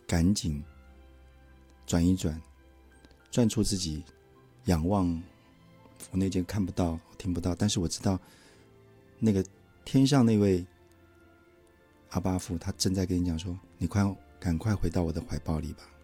赶紧转一转，转出自己，仰望我那间看不到听不到，但是我知道那个天上那位阿爸父他正在跟你讲说，你赶快回到我的怀抱里吧。